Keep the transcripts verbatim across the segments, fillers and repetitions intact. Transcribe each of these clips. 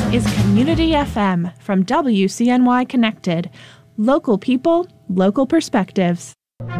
is Community F M from W C N Y Connected. Local people, local perspectives.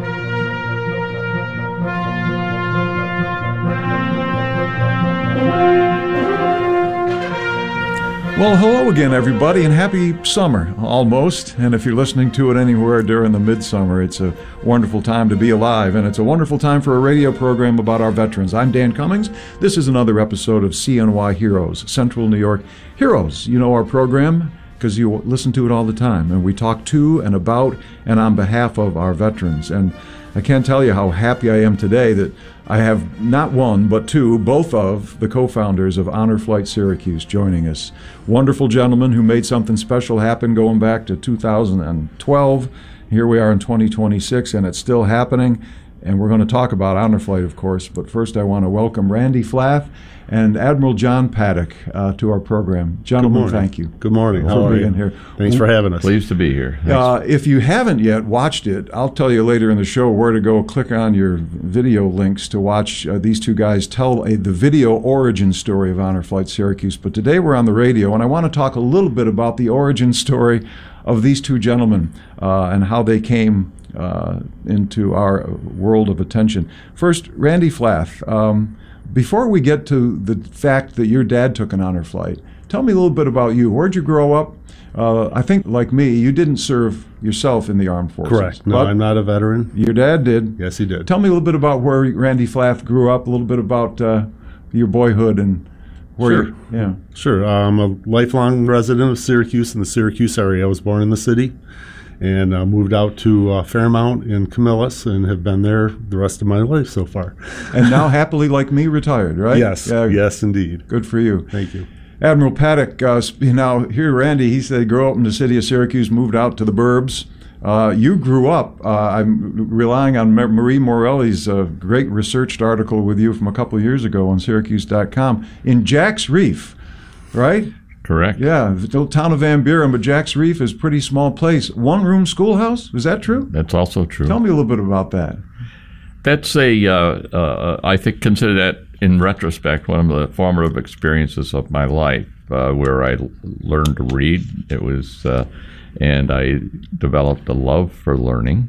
Well, hello again, everybody, and happy summer, almost. And if you're listening to it anywhere during the midsummer, it's a wonderful time to be alive, and it's a wonderful time for a radio program about our veterans. I'm Dan Cummings. This is another episode of C N Y Heroes, Central New York Heroes. You know our program because you listen to it all the time, and we talk to and about and on behalf of our veterans. And I can't tell you how happy I am today that I have not one, but two, both of the co-founders of Honor Flight Syracuse joining us. Wonderful gentlemen who made something special happen going back to two thousand twelve. Here we are in twenty twenty-six, and it's still happening. And we're going to talk about Honor Flight, of course. But first, I want to welcome Randy Flath and Admiral John Paddock uh, to our program. Gentlemen, thank you. Good morning. How are you? Here. Thanks for having us. Pleased to be here. Uh, if you haven't yet watched it, I'll tell you later in the show where to go. Click on your video links to watch uh, these two guys tell a, the video origin story of Honor Flight Syracuse. But today we're on the radio, and I want to talk a little bit about the origin story of these two gentlemen uh, and how they came uh, into our world of attention. First, Randy Flath. Um, Before we get to the fact that your dad took an honor flight, tell me a little bit about you. Where'd you grow up? Uh, I think, like me, you didn't serve yourself in the armed forces. Correct. No, I'm not a veteran. Your dad did. Yes, he did. Tell me a little bit about where Randy Flath grew up, a little bit about uh, your boyhood and where Sure. you yeah. Sure. I'm a lifelong resident of Syracuse in the Syracuse area. I was born in the city and uh, moved out to uh, Fairmount in Camillus and have been there the rest of my life so far. And now happily, like me, retired, right? Yes. Yeah, yes, indeed. good for you. Thank you. Admiral Paddock, uh, now here Randy, he said grew up in the city of Syracuse, moved out to the burbs. Uh, you grew up, uh, I'm relying on Marie Morelli's uh, great researched article with you from a couple of years ago on Syracuse dot com, in Jack's Reef, right? Correct. Yeah, the little town of Van Buren, but Jack's Reef is a pretty small place. One-room schoolhouse, is that true? That's also true. Tell me a little bit about that. That's a, uh, uh, I think, consider that in retrospect one of the formative experiences of my life, uh, where I l- learned to read. It was, uh, and I developed a love for learning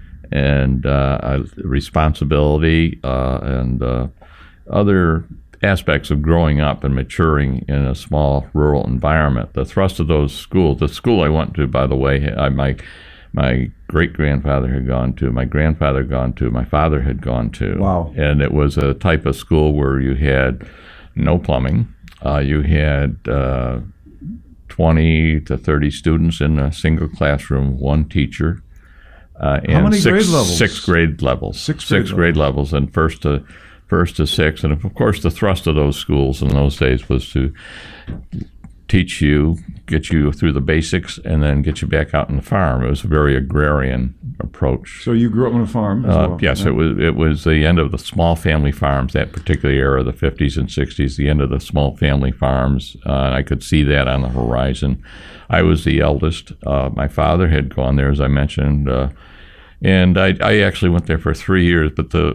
and uh, a responsibility uh, and uh, other aspects of growing up and maturing in a small rural environment. The thrust of those schools, the school I went to, by the way, I, my my great-grandfather had gone to, my grandfather had gone to, my father had gone to. Wow. And it was a type of school where you had no plumbing. Uh, you had uh, twenty to thirty students in a single classroom, one teacher. Uh, How and many six, grade levels? Six grade levels. Six grade six grade levels, and first to first to six. And of course, the thrust of those schools in those days was to teach you, get you through the basics, and then get you back out on the farm. It was a very agrarian approach. So you grew up on a farm as Uh, well? yes, Yeah. it was it was the end of the small family farms, that particular era, the fifties and sixties, the end of the small family farms. Uh, and I could see that on the horizon. I was the eldest. Uh, my father had gone there, as I mentioned, uh, and I, I actually went there for three years. But the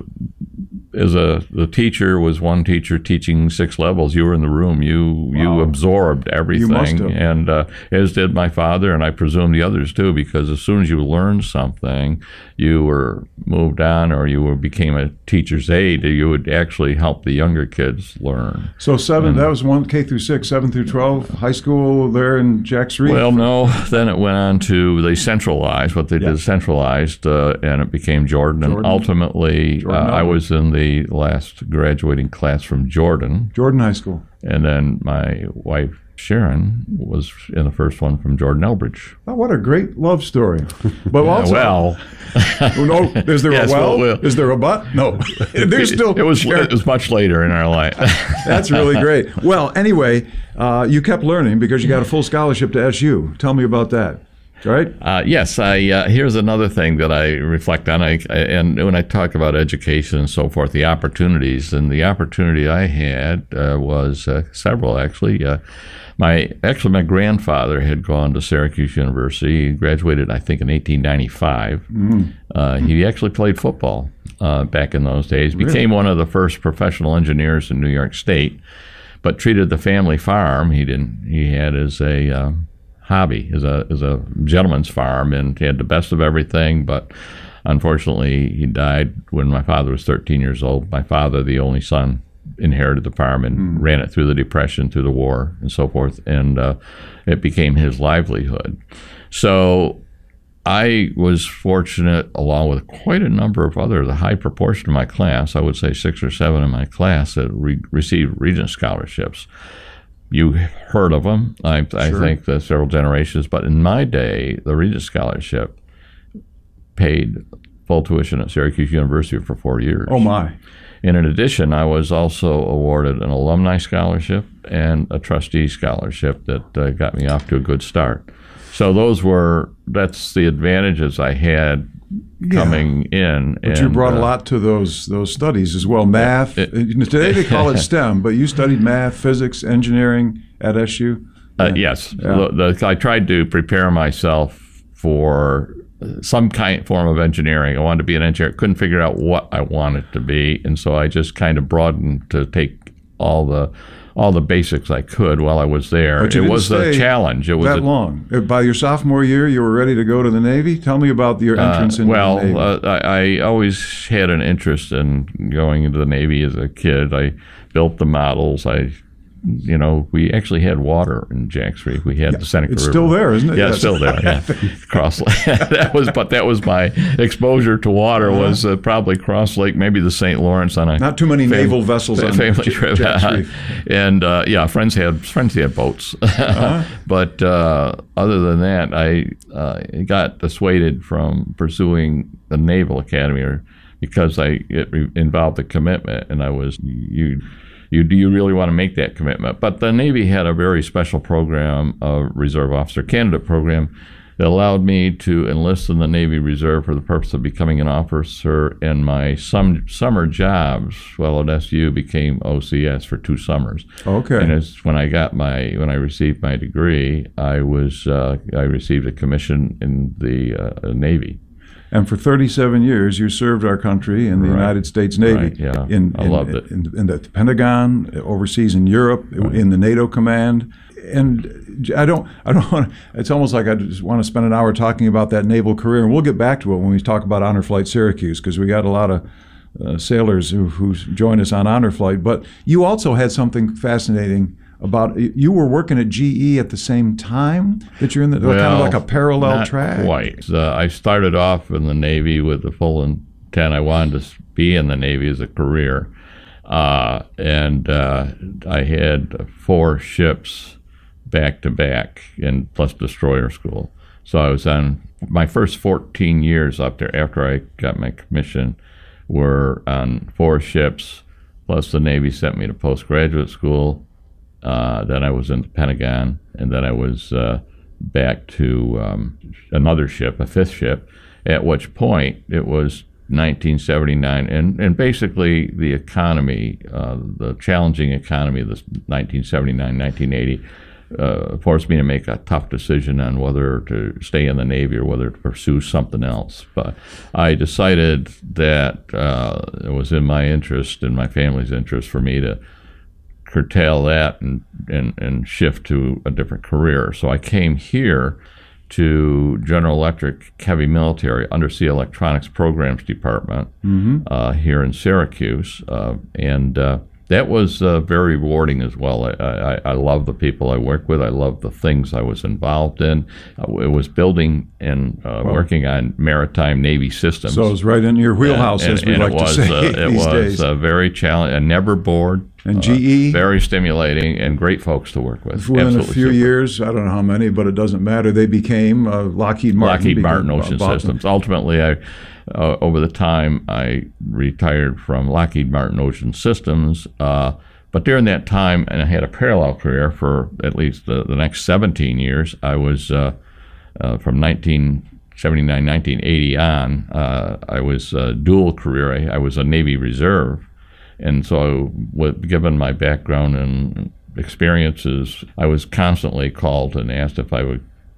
as a the teacher was one teacher teaching six levels. You were in the room. You Wow. you absorbed everything, You must have. and uh, as did my father, and I presume the others too. Because as soon as you learned something, you were moved on, or you were, became a teacher's aide. You would actually help the younger kids learn. So seven, that was one K through six, seven through twelve, high school there in Jack's Reef? Well, no. Then it went on to they centralized. What they Yeah. did centralized, uh, and it became Jordan. Jordan. And ultimately, Jordan uh, I Elwood. was in the last graduating class from Jordan, Jordan High School. and then my wife Sharon was in the first one from Jordan Elbridge. Oh, what a great love story. But also, well, oh, no, is there Yes, a well? well, well. Is there a but? No. There's still. it was it was much later in our life. That's really great. Well, anyway, uh, you kept learning because you got a full scholarship to S U. Tell me about that. Right? Uh, yes, I. Uh, here's another thing that I reflect on. I, I and when I talk about education and so forth, the opportunities and the opportunity I had uh, was uh, several actually. Uh, my actually my grandfather had gone to Syracuse University. He graduated, I think, in eighteen ninety-five. Mm-hmm. Uh, he actually played football uh, back in those days. Really? Became one of the first professional engineers in New York State. but treated the family farm. He didn't. He had as a uh, hobby, as a as a gentleman's farm, and he had the best of everything. But unfortunately, he died when my father was thirteen years old. My father, the only son, inherited the farm and mm. ran it through the Depression, through the war, and so forth, and uh, it became his livelihood. So I was fortunate, along with quite a number of others, a high proportion of my class, I would say six or seven in my class, that re- received Regent scholarships. You heard of them, I, I sure. think, the several generations, but in my day, the Regent Scholarship paid full tuition at Syracuse University for four years. Oh, my. And in addition, I was also awarded an alumni scholarship and a trustee scholarship that uh, got me off to a good start. So those were, that's the advantages I had coming yeah. in. But and, you brought uh, a lot to those those studies as well. Math, it, today they call it STEM, but you studied math, physics, engineering at S U? Uh, yeah. Yes. Yeah. The, the, I tried to prepare myself for some kind form of engineering. I wanted to be an engineer. Couldn't figure out what I wanted to be, and so I just kind of broadened to take all the all the basics I could while I was there. But you it was a challenge. It was that a, long. By your sophomore year, you were ready to go to the Navy? Tell me about your entrance uh, into well, the Navy. Well, uh, I, I always had an interest in going into the Navy as a kid. I built the models. I You know, we actually had water in Jacks Creek. We had yeah, the Seneca it's River. It's still there, isn't it? Yeah, yes. it's still there. Yeah. Cross Lake. that was, but that was my exposure to water. Uh-huh. Was uh, probably Cross Lake, maybe the Saint Lawrence on a not too many fam- naval vessels fam- on family J- trip. Jacks Creek. And uh, yeah, friends had friends had boats. Uh-huh. But uh, other than that, I uh, got dissuaded from pursuing the Naval Academy, or because I it re- involved a commitment, and I was you. You, do you really want to make that commitment? But the Navy had a very special program, a Reserve Officer Candidate program, that allowed me to enlist in the Navy Reserve for the purpose of becoming an officer. And my some, summer jobs while at S U became O C S for two summers. Okay. And it's when I got my when I received my degree, I was uh, I received a commission in the uh, Navy. And for thirty-seven years, you served our country in the right. United States Navy. Right, yeah, in, I in, loved it. In, in the Pentagon, overseas in Europe, right. in the NATO command. And I don't, I don't want to, it's almost like I just want to spend an hour talking about that naval career. And we'll get back to it when we talk about Honor Flight Syracuse, because we got a lot of uh, sailors who, who join us on Honor Flight. But you also had something fascinating about, you were working at G E at the same time that you're in the, well, kind of like a parallel not track? Quite. Uh, I started off in the Navy with the full intent I wanted to be in the Navy as a career. Uh, and uh, I had four ships back to back, and plus destroyer school. So I was on my first fourteen years up there after I got my commission were on four ships, plus the Navy sent me to postgraduate school. Uh, then I was in the Pentagon, and then I was uh, back to um, another ship, a fifth ship, at which point it was nineteen seventy-nine. And, and basically the economy, uh, the challenging economy of this nineteen seventy-nine, nineteen eighty, uh, forced me to make a tough decision on whether to stay in the Navy or whether to pursue something else. But I decided that uh, it was in my interest, in my family's interest, for me to curtail that and, and, and shift to a different career. So I came here to General Electric Heavy Military Undersea Electronics Programs Department mm-hmm. uh, here in Syracuse. Uh, and uh, that was uh, very rewarding as well. I, I, I love the people I work with. I love the things I was involved in. Uh, it was building and uh, wow. working on maritime Navy systems. So it was right in your wheelhouse, and, as we and like was, to say uh, these It was days. Uh, very challenging. I never bored. And uh, G E? Very stimulating and great folks to work with. Within Absolutely a few super. years, I don't know how many, but it doesn't matter, they became uh, Lockheed Martin. Lockheed became, Martin Ocean uh, Systems. Ultimately, I, uh, over the time, I retired from Lockheed Martin Ocean Systems. Uh, but during that time, and I had a parallel career for at least the, the next seventeen years, I was uh, uh, from nineteen seventy-nine, nineteen eighty on, uh, I was a dual career. I, I was a Navy Reserve. And so, with, given my background and experiences, I was constantly called and asked if I would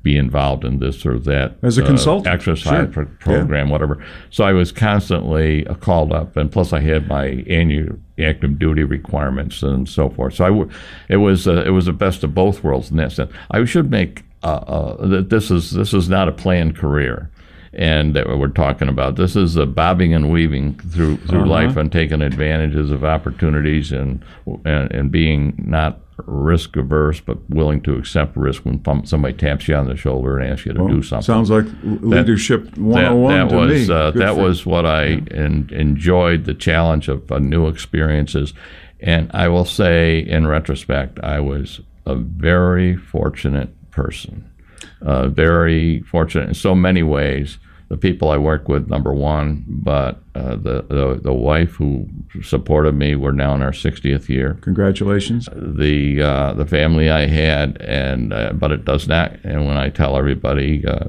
be involved in this or that as a uh, consultant, exercise sure. pro- program, yeah. whatever. So I was constantly uh, called up, and plus I had my annual active duty requirements and so forth. So I w- it was uh, it was the best of both worlds in that sense. I should make uh, uh, that this is this is not a planned career. And that we're talking about. This is a bobbing and weaving through through uh-huh. life and taking advantages of opportunities and, and and being not risk averse, but willing to accept risk when somebody taps you on the shoulder and asks you to well, do something. Sounds like leadership one oh one that, that to was, me. Uh, that for, was what I en- enjoyed, the challenge of uh, new experiences. And I will say, in retrospect, I was a very fortunate person. Uh, very fortunate in so many ways. The people I work with, number one, but uh, the, the the wife who supported me, we're now in our sixtieth year. Congratulations. The uh, the family I had, and uh, but it does not. And when I tell everybody, uh,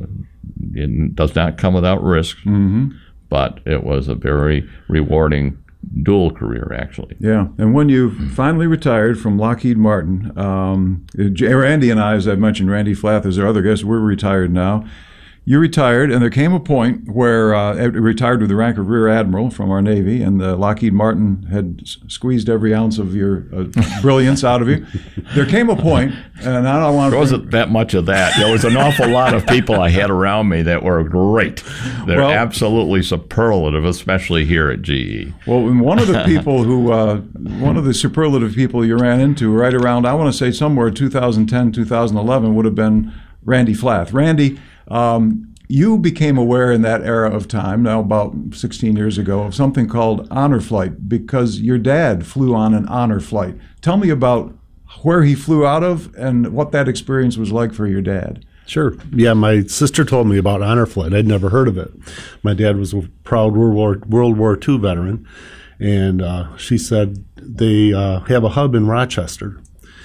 it does not come without risk. Mm-hmm. But it was a very rewarding dual career, actually. Yeah, and when you finally retired from Lockheed Martin, um, Randy and I, as I've mentioned, Randy Flath is our other guest. We're retired now. You retired, and there came a point where uh, retired with the rank of Rear Admiral from our Navy, and uh, Lockheed Martin had s- squeezed every ounce of your uh, brilliance out of you. There came a point, and I don't want to... There wasn't that much of that. There was an awful lot of people I had around me that were great. They're well, absolutely superlative, especially here at G E. Well, one of the people who, uh, one of the superlative people you ran into right around, I want to say somewhere two thousand ten, two thousand eleven, would have been Randy Flath. Randy... Um, you became aware in that era of time, now about sixteen years ago, of something called honor flight because your dad flew on an honor flight. Tell me about where he flew out of and what that experience was like for your dad. Sure. Yeah, my sister told me about honor flight. I'd never heard of it. My dad was a proud World War World War Two veteran, and uh, she said they uh, have a hub in Rochester,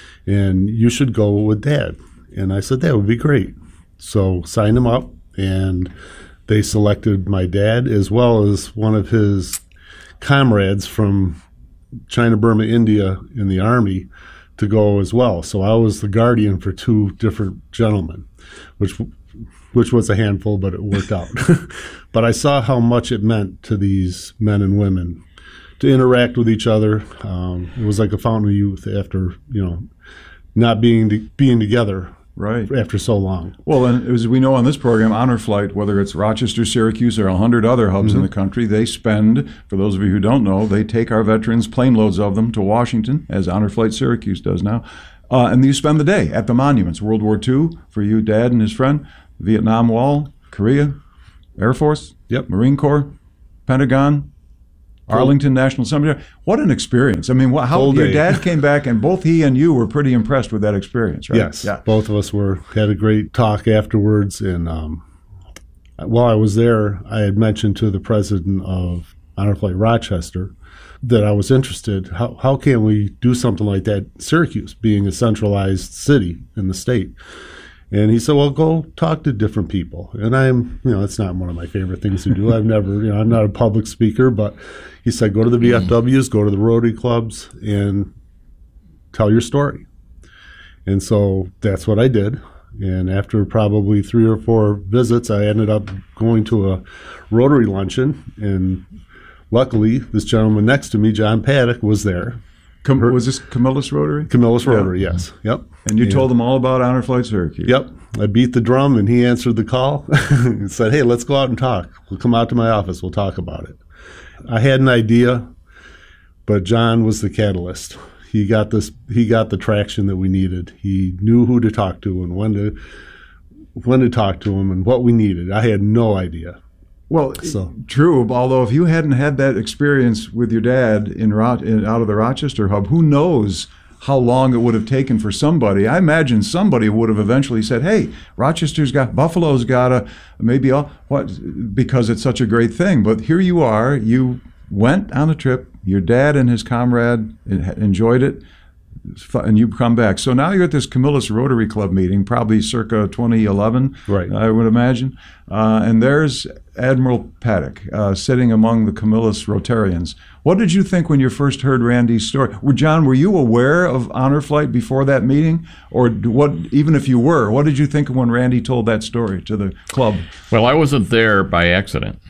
and you should go with Dad. And I said, that would be great. So signed him up, and they selected my dad as well as one of his comrades from China, Burma, India in the Army to go as well. So I was the guardian for two different gentlemen, which which was a handful, but it worked out. But I saw how much it meant to these men and women to interact with each other. Um, it was like a fountain of youth after, you know, not being being together. Right. After so long. Well, and as we know on this program, Honor Flight, whether it's Rochester, Syracuse, or a hundred other hubs mm-hmm. in the country, they spend, for those of you who don't know, they take our veterans, plane loads of them, to Washington, as Honor Flight Syracuse does now, uh, and you spend the day at the monuments. World War Two, for you, Dad and his friend, Vietnam Wall, Korea, Air Force, yep. Marine Corps, Pentagon, Arlington National Cemetery. What an experience. I mean, how Full your day. dad came back, and both he and you were pretty impressed with that experience, right? Yes. Yeah. Both of us were had a great talk afterwards. And um, while I was there, I had mentioned to the president of Honor Flight Rochester that I was interested. How, how can we do something like that in Syracuse, being a centralized city in the state? And he said, well, go talk to different people. And I'm, you know, it's not one of my favorite things to do. I've never, you know, I'm not a public speaker, but he said, go to the V F Ws, go to the Rotary clubs, and tell your story. And so that's what I did. And after probably three or four visits, I ended up going to a Rotary luncheon. And luckily, this gentleman next to me, John Paddock, was there. Com- was this Camillus Rotary? Camillus Yeah. Rotary, yes. Yep. And you Yeah. told them all about Honor Flight Syracuse. Yep. I beat the drum, and he answered the call and said, hey, let's go out and talk. We'll come out to my office. We'll talk about it. I had an idea, but John was the catalyst. He got this. He got the traction that we needed. He knew who to talk to and when to when to talk to him and what we needed. I had no idea. Well, So- true. Although if you hadn't had that experience with your dad in, Ro- in out of the Rochester hub, who knows how long it would have taken for somebody. I imagine somebody would have eventually said, "Hey, Rochester's got Buffalo's got a maybe all what because it's such a great thing." But here you are. You went on a trip. Your dad and his comrade enjoyed it. and you come back. So now you're at this Camillus Rotary Club meeting, probably circa twenty eleven, right? I would imagine. Uh, and there's Admiral Paddock uh, sitting among the Camillus Rotarians. What did you think when you first heard Randy's story? Well, John, were you aware of Honor Flight before that meeting? Or what? Even if you were, what did you think when Randy told that story to the club? Well, I wasn't there by accident.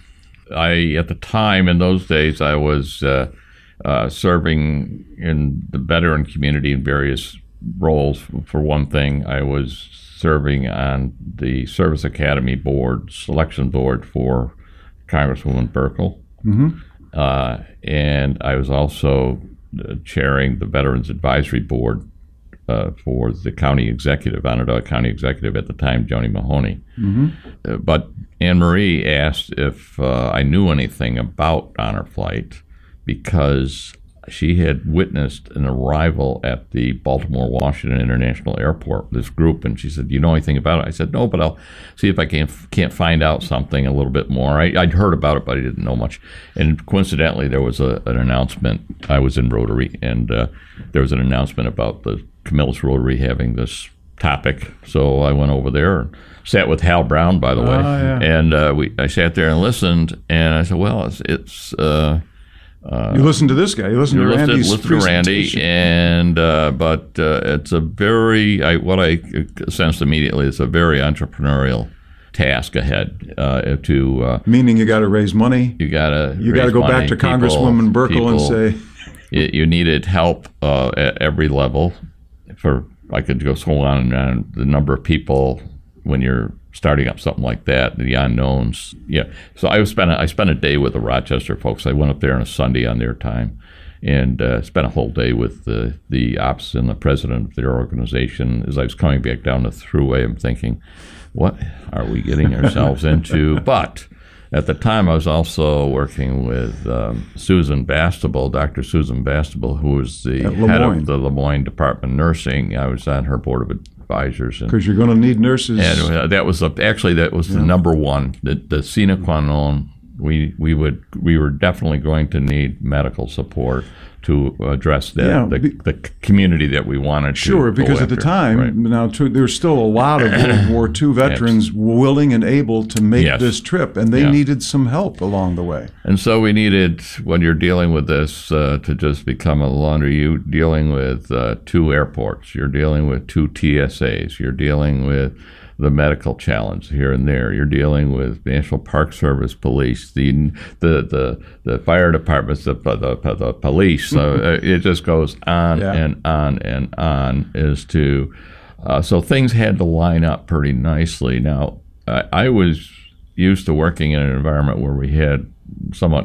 I, at the time, in those days, I was uh, uh, serving in the veteran community in various roles. For one thing, I was serving on the Service Academy Board, selection board for Congresswoman Burkle. Mm-hmm. Uh, and I was also uh, chairing the Veterans Advisory Board uh, for the county executive, Onondaga County executive at the time, Joni Mahoney. Mm-hmm. Uh, but Anne Marie asked if uh, I knew anything about Honor Flight because she had witnessed an arrival at the Baltimore Washington International Airport, this group, and she said, "Do you know anything about it?" I said, "No, but I'll see if I can, can't find out something a little bit more." I, I'd heard about it, but I didn't know much. And coincidentally, there was a, an announcement. I was in Rotary, and uh, there was an announcement about the Camillus Rotary having this topic. So I went over there and sat with Hal Brown, by the way, oh, yeah. and uh, we I sat there and listened, and I said, "Well, it's." it's uh, Uh, you listen to this guy. You listen you to listen, Randy's listen to Randy, and uh, but uh, it's a very I, what I sensed immediately is a very entrepreneurial task ahead. Uh, to uh, meaning you got to raise money. You got to you got to go money, back to people, Congresswoman Burkle people, and say you, you needed help uh, at every level. For I could go so on and on. The number of people when you're starting up something like that, the unknowns. Yeah. So I spent a, I spent a day with the Rochester folks. I went up there on a Sunday on their time, and uh, spent a whole day with the the ops and the president of their organization. As I was coming back down the thruway, I'm thinking, what are we getting ourselves into? But at the time, I was also working with um, Susan Bastable, Doctor Susan Bastable, who was the head of the Le Moyne Department of Nursing. I was on her board of advisors. Because you're going to need nurses. And uh, that was a, actually that was yeah. the number one, the, the sine qua non. We we would we were definitely going to need medical support to address that yeah, the, be, the community that we wanted to sure because at after. the time right. now to, there's still a lot of World War Two veterans yes. willing and able to make yes. this trip, and they yeah. needed some help along the way. And so we needed, when you're dealing with this, uh, to just become a laundry. You're dealing with uh, two airports. You're dealing with two T S As. You're dealing with the medical challenge here and there. You're dealing with National Park Service, police, the the the, the fire departments, the the, the police. So it just goes on yeah. and on and on. As to uh, so things had to line up pretty nicely. Now I, I was used to working in an environment where we had somewhat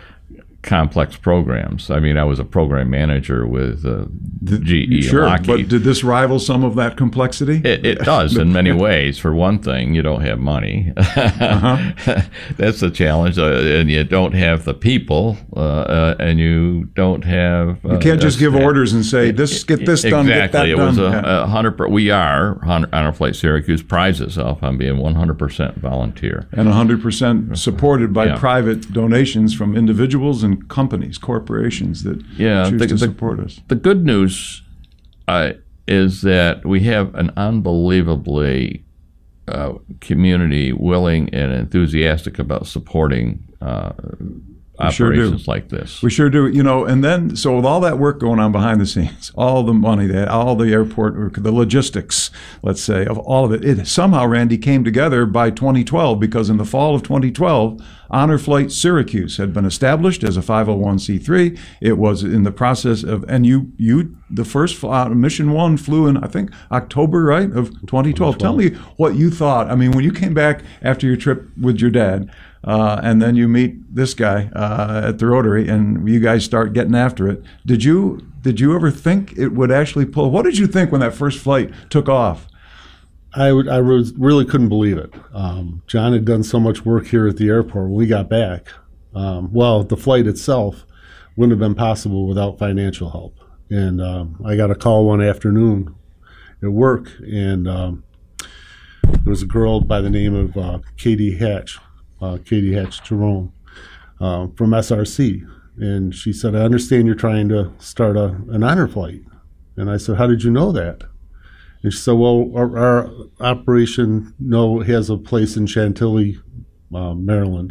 complex programs. I mean, I was a program manager with uh, the, G E sure, and Lockheed. But did this rival some of that complexity? It, it does in many ways. For one thing, you don't have money. Uh-huh. That's the challenge. Uh, and you don't have the people, uh, uh, and you don't have... Uh, you can't just give orders and say, "This, get this done, exactly. get that it done." Was a, yeah. a hundred, we are, Honor Flight Syracuse prides itself on being one hundred percent volunteer. And one hundred percent supported by yeah. private donations from individuals and companies, corporations that yeah, choose the, to the, support us. The good news uh, is that we have an unbelievably uh, community willing and enthusiastic about supporting uh, operations sure like this. We sure do. You know, and then, so with all that work going on behind the scenes, all the money, that all the airport, the logistics, let's say, of all of it, it somehow, Randy, came together by twenty twelve, because in the fall of twenty twelve, Honor Flight Syracuse had been established as a five oh one c three. It was in the process of, and you, you, the first flight, Mission One flew in, I think, October, right, of twenty twelve. Tell me what you thought. I mean, when you came back after your trip with your dad, uh, and then you meet this guy uh, at the Rotary, and you guys start getting after it. Did you did you ever think it would actually pull? What did you think when that first flight took off? I, would, I was, really couldn't believe it. Um, John had done so much work here at the airport when we got back. Um, well, the flight itself wouldn't have been possible without financial help. And um, I got a call one afternoon at work, and um, there was a girl by the name of uh, Katie Hatch, uh, Katie Hatch Jerome, uh, from S R C. And she said, "I understand you're trying to start a, an honor flight." And I said, how did you know that? And she said, well, our, our operation no has a place in Chantilly, uh, Maryland.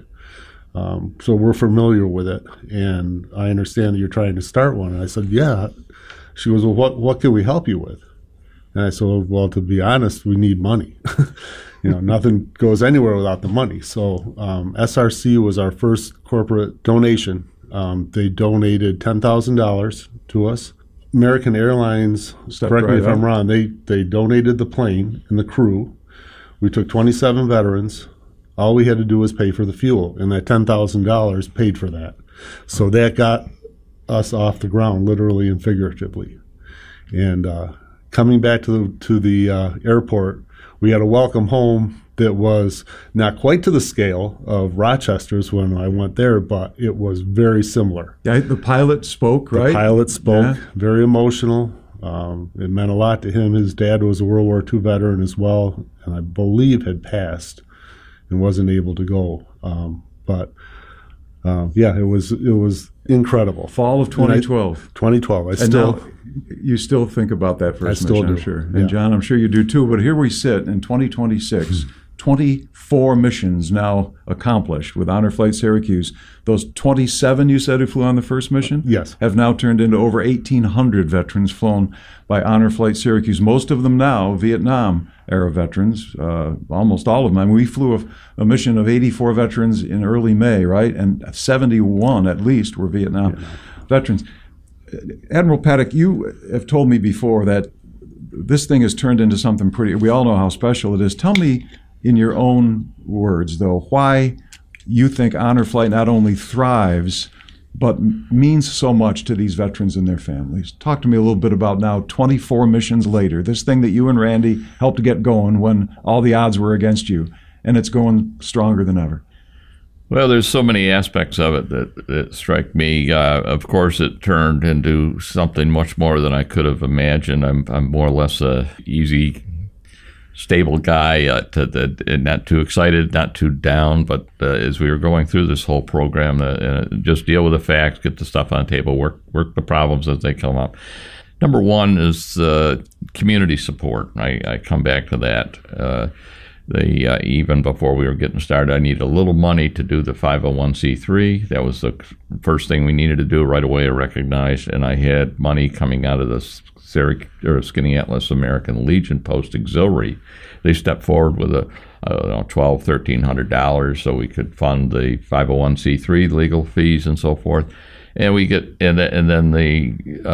Um, so we're familiar with it. And I understand that you're trying to start one. And I said, yeah. She goes, well, what, what can we help you with? And I said, well, to be honest, we need money. You know, nothing goes anywhere without the money. So um, S R C was our first corporate donation. Um, they donated ten thousand dollars to us. American Airlines, Step correct right me if I'm up. wrong, they, they donated the plane and the crew. We took twenty-seven veterans. All we had to do was pay for the fuel, and that ten thousand dollars paid for that. So that got us off the ground, literally and figuratively. And uh, coming back to the, to the uh, airport, we had a welcome home that was not quite to the scale of Rochester's when I went there, but it was very similar. Yeah, the pilot spoke, right? The pilot spoke, Yeah. very emotional. Um, it meant a lot to him. His dad was a World War Two veteran as well, and I believe had passed and wasn't able to go. Um, but uh, yeah, it was it was incredible. Fall of twenty twelve. twenty twelve. I And still. now you still think about that first I still mission, I'm do. sure. And Yeah. John, I'm sure you do too. But here we sit in twenty twenty-six, twenty-four missions now accomplished with Honor Flight Syracuse. Those twenty-seven you said who flew on the first mission? Yes. Have now turned into over eighteen hundred veterans flown by Honor Flight Syracuse. Most of them now Vietnam era veterans, uh, almost all of them. I mean, we flew a, a mission of eighty-four veterans in early May, right? And seventy-one at least were Vietnam yeah. veterans. Admiral Paddock, you have told me before that this thing has turned into something pretty, we all know how special it is. Tell me in your own words, though, why you think Honor Flight not only thrives, but means so much to these veterans and their families. Talk to me a little bit about now, twenty-four missions later, this thing that you and Randy helped to get going when all the odds were against you, and it's going stronger than ever. Well, there's so many aspects of it that, that strike me. Uh, of course, it turned into something much more than I could have imagined. I'm, I'm more or less a easy, stable guy, uh, to, to, not too excited, not too down. But uh, as we were going through this whole program, uh, uh, just deal with the facts, get the stuff on the table, work work the problems as they come up. Number one is uh, community support. I, I come back to that. Uh, The uh, even before we were getting started, I needed a little money to do the five oh one c three. That was the first thing we needed to do right away. I recognized, and I had money coming out of the Syrac- or Skinny Atlas American Legion Post Auxiliary. They stepped forward with a I don't know, twelve, thirteen hundred dollars, so we could fund the five oh one c three legal fees and so forth. And we get and, the, and then the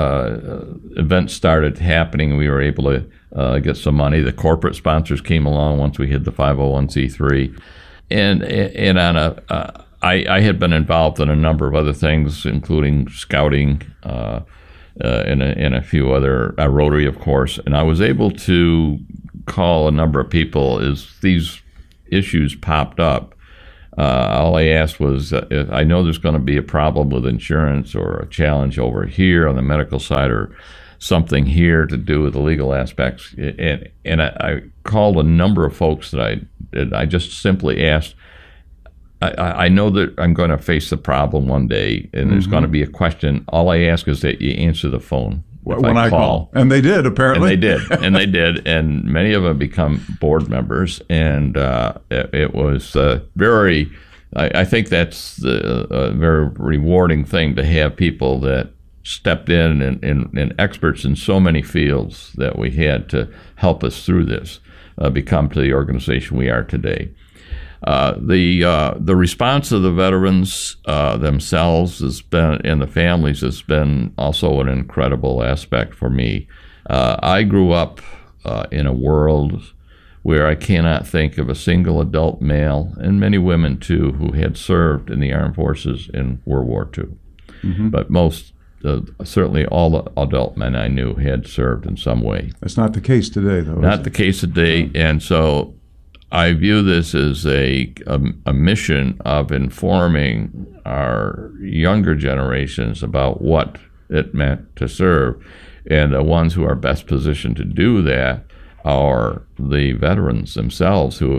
uh, events started happening. We were able to uh, get some money. The corporate sponsors came along once we hit the five oh one c three, and and on a uh, I, I had been involved in a number of other things, including scouting uh, uh, and, a, and a few other uh, Rotary, of course. And I was able to call a number of people as these issues popped up. Uh, all I asked was, uh, if I know there's going to be a problem with insurance or a challenge over here on the medical side or something here to do with the legal aspects. And and I, I called a number of folks that I that I just simply asked, I, I know that I'm going to face the problem one day and there's mm-hmm. going to be a question. All I ask is that you answer the phone. When I, I call. call. And they did, apparently. And they did. And they did. And many of them become board members. And uh, it, it was uh, very, I, I think that's the, a very rewarding thing to have people that stepped in and, and, and experts in so many fields that we had to help us through this, uh, become to the organization we are today. Uh, the uh, the response of the veterans uh, themselves has been, and the families has been also an incredible aspect for me. Uh, I grew up uh, in a world where I cannot think of a single adult male, and many women too, who had served in the armed forces in World War Two. Mm-hmm. But most, uh, certainly all the adult men I knew had served in some way. That's not the case today, though. Not the case today, and so I view this as a, a, a mission of informing our younger generations about what it meant to serve. And the ones who are best positioned to do that are the veterans themselves who have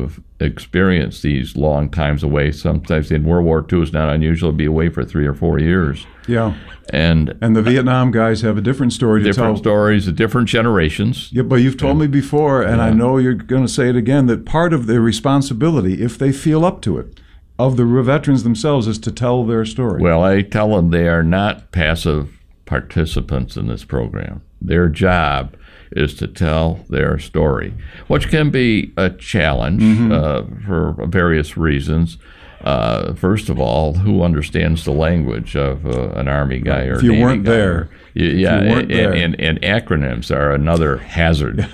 experience these long times away. Sometimes in World War Two, it's not unusual to be away for three or four years. Yeah. And and the Vietnam guys have a different story to different tell. Different stories, different generations. Yeah, but you've told yeah. me before, and yeah. I know you're going to say it again, that part of their responsibility, if they feel up to it, of the veterans themselves is to tell their story. Well, I tell them they are not passive participants in this program. Their job is to tell their story, which can be a challenge mm-hmm. uh, for various reasons. Uh, first of all, who understands the language of uh, an Army guy or if you Navy weren't guy? there? Yeah, if you weren't and, there. And, and acronyms are another hazard.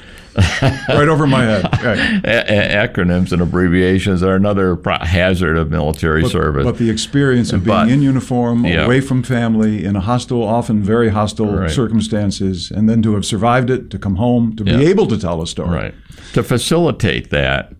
Right over my head. Right. A- acronyms and abbreviations are another pro- hazard of military but, service. But the experience of being but, in uniform, yeah. away from family, in a hostile, often very hostile right. circumstances, and then to have survived it, to come home, to yeah. be able to tell a story. Right. To facilitate that,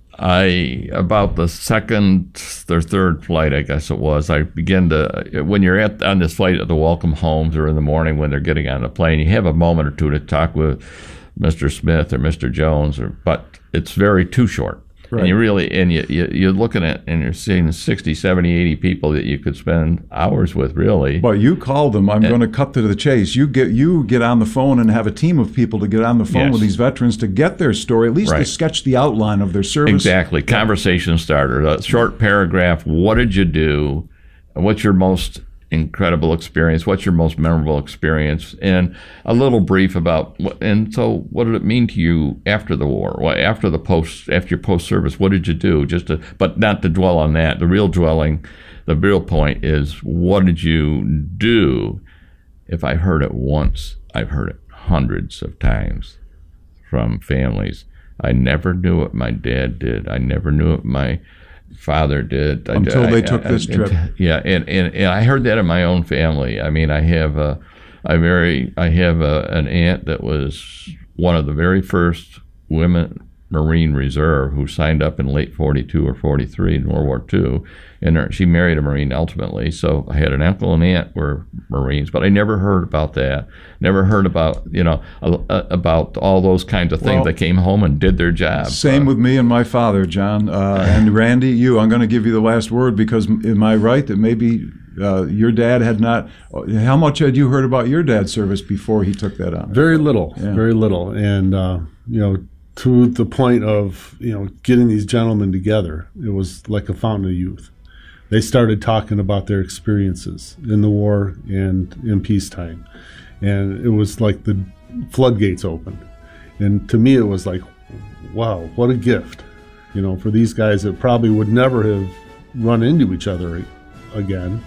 I, about the second or third flight, I guess it was, I began to, when you're at on this flight at the welcome homes or in the morning when they're getting on the plane, you have a moment or two to talk with Mister Smith or Mister Jones, or but it's very too short. Right. And you really, and you, you, you're looking at, and you're seeing sixty, seventy, eighty people that you could spend hours with, really. But you call them, I'm and, going to cut to the chase. You get you get on the phone and have a team of people to get on the phone yes. with these veterans to get their story, at least right. to sketch the outline of their service. Exactly. Conversation starter, a short paragraph. What did you do? What's your most incredible experience? What's your most memorable experience? And a little brief about what, and so what did it mean to you after the war? What, after the post, after your post service, what did you do? Just to, but not to dwell on that. The real dwelling, the real point is, what did you do? If I heard it once, I've heard it hundreds of times from families. I never knew what my dad did. I never knew what my father did until I, they I, took I, this I, trip. Yeah, and, and, and I heard that in my own family. I mean, I have a, I very, I have a, an aunt that was one of the very first women Marine Reserve who signed up in late forty-two or forty-three in World War Two, and her, she married a Marine ultimately. So I had an uncle and aunt were Marines, but I never heard about that. Never heard about, you know, uh, about all those kinds of things. Well, that came home and did their job. Same uh, with me and my father, John. Uh, and Randy, you, I'm going to give you the last word because am I right that maybe uh, your dad had not, how much had you heard about your dad's service before he took that on? Very little, yeah. very little. And, uh, you know, to the point of, you know, getting these gentlemen together, it was like a fountain of youth. They started talking about their experiences in the war and in peacetime. And it was like the floodgates opened. And to me, it was like, wow, what a gift, you know, for these guys that probably would never have run into each other again,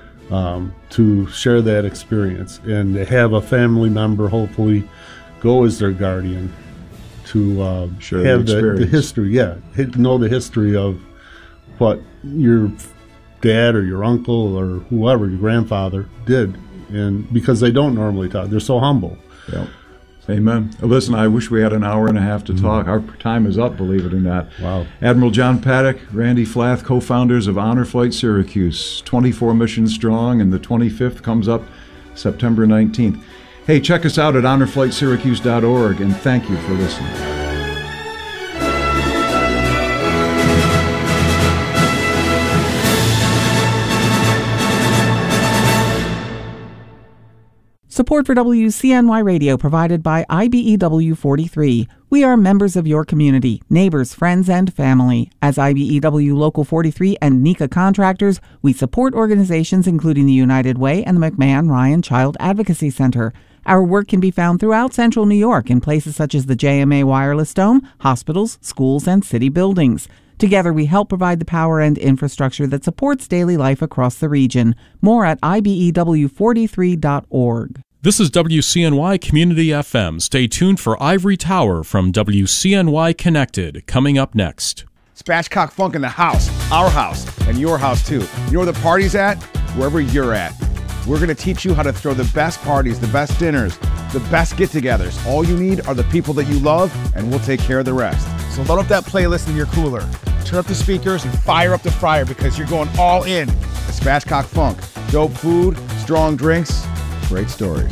um, to share that experience and to have a family member hopefully go as their guardian to uh, sure, have the, the, the history, yeah, know the history of what your dad or your uncle or whoever, your grandfather did. And because they don't normally talk, they're so humble. Yeah. Amen. Listen, I wish we had an hour and a half to mm-hmm. talk. Our time is up, believe it or not. Wow. Admiral John Paddock, Randy Flath, co-founders of Honor Flight Syracuse, twenty-four missions strong, and the twenty-fifth comes up September nineteenth. Hey, check us out at honor flight syracuse dot org, and thank you for listening. Support for W C N Y Radio provided by I B E W forty-three. We are members of your community, neighbors, friends, and family. As I B E W Local forty-three and NECA contractors, we support organizations including the United Way and the McMahon Ryan Child Advocacy Center. Our work can be found throughout central New York in places such as the J M A Wireless Dome, hospitals, schools, and city buildings. Together, we help provide the power and infrastructure that supports daily life across the region. More at I B E W forty-three dot org. This is W C N Y Community F M. Stay tuned for Ivory Tower from W C N Y Connected, coming up next. Spatchcock Funk in the house, our house, and your house too. You know where the party's at? Wherever you're at. We're going to teach you how to throw the best parties, the best dinners, the best get-togethers. All you need are the people that you love, and we'll take care of the rest. So load up that playlist in your cooler. Turn up the speakers and fire up the fryer because you're going all in. The Spatchcock Funk. Dope food, strong drinks, great stories.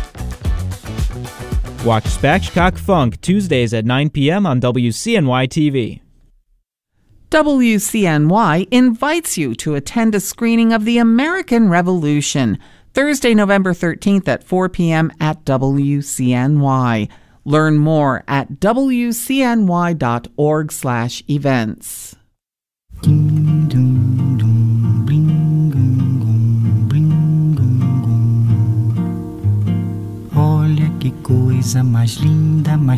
Watch Spatchcock Funk Tuesdays at nine p.m. on W C N Y T V. W C N Y invites you to attend a screening of The American Revolution, Thursday, November thirteenth at four p.m. at W C N Y. Learn more at W C N Y dot org slash events. Olha que coisa mais linda, mais